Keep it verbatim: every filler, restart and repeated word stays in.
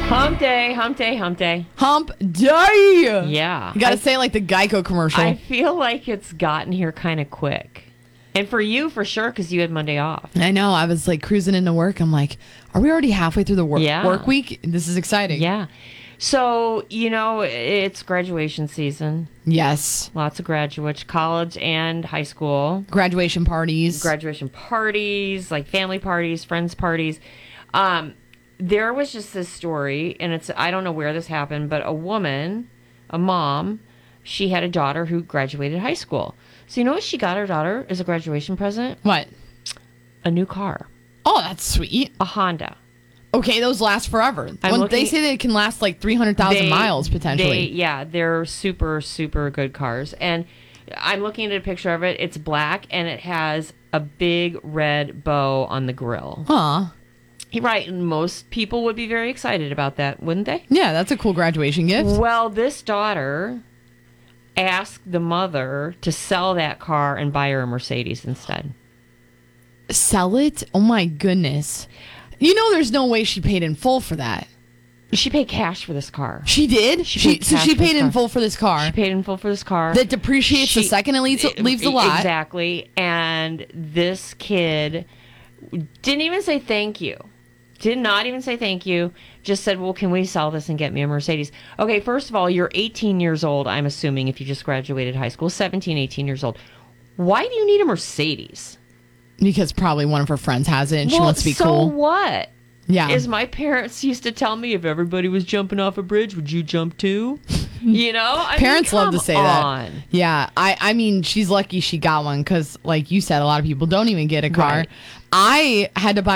Hump day, hump day, hump day. Hump day. Yeah. You got to I- say it like the Geico commercial. I feel like it's gotten here kind of quick. And for you, for sure, because you had Monday off. I know. I was like cruising into work. I'm like, are we already halfway through the work, Yeah. work week? This is exciting. Yeah. So, you know, it's graduation season. Yes. Lots of graduates, college and high school. Graduation parties. Graduation parties, like family parties, friends parties. Um, there was just this story, and it's I don't know where this happened, but a woman, a mom, she had a daughter who graduated high school. So you know what she got her daughter as a graduation present? What? A new car. Oh, that's sweet. A Honda. Okay, those last forever. I'm When looking- they say they can last like three hundred thousand They- miles potentially. They, yeah, they're super, super good cars. And I'm looking at a picture of it. It's black, and it has a big red bow on the grill. Huh. Right, and most people would be very excited about that, wouldn't they? Yeah, that's a cool graduation gift. Well, this daughter asked the mother to sell that car and buy her a Mercedes instead. Sell it? Oh my goodness. You know there's no way she paid in full for that. She paid cash for this car. She did? She She, paid so cash she for this paid in car. full for this car. She paid in full for this car. That depreciates the She- second it leaves, leaves the lot. Exactly. And this kid didn't even say thank you. Did not even say thank you. Just said, well, can we sell this and get me a Mercedes? Okay, first of all, you're eighteen years old, I'm assuming, if you just graduated high school. seventeen, eighteen years old. Why do you need a Mercedes? Because probably one of her friends has it and she well, wants to be so cool. what? Yeah. As my parents used to tell me, if everybody was jumping off a bridge, would you jump too? You know? I Parents mean, love to come say on. that. Yeah. I, I mean, she's lucky she got one because, like you said, a lot of people don't even get a car. Right. I had to buy